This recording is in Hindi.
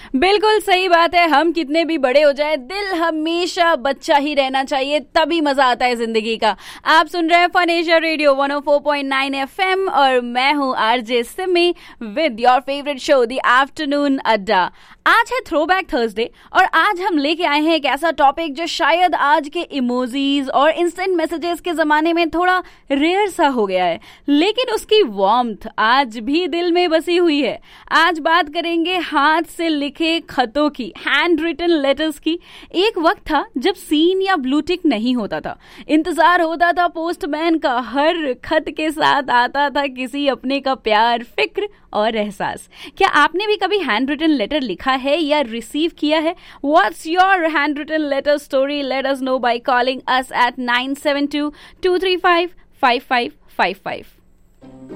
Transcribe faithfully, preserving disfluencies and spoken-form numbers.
बिल्कुल सही बात है। हम कितने भी बड़े हो जाए, दिल हमेशा बच्चा ही रहना चाहिए, तभी मजा आता है जिंदगी का। आप सुन रहे हैं fun Asia radio one O four point nine FM और मैं हूँ RJ Simi with your favourite show the afternoon अड्डा। आज है थ्रोबैक थर्सडे और आज हम लेके आए हैं एक ऐसा टॉपिक जो शायद आज के इमोजीज और इंस्टेंट मैसेजेस के जमाने में थोड़ा रेयर सा हो गया है, लेकिन उसकी वार्मथ आज भी दिल में बसी हुई है। आज बात करेंगे हाथ से लिखे खतों की, हैंड रिटन लेटर्स की। एक वक्त था जब सीन या ब्लू टिक नहीं होता था, इंतजार होता था पोस्टमैन का, हर खत के साथ आता था किसी अपने का प्यार, फिक्र और एहसास। क्या आपने भी कभी हैंड रिटन लेटर लिखा है या रिसीव किया है? What's your hand written letter story? Let us know by calling us at nine seven to to three five five five five five.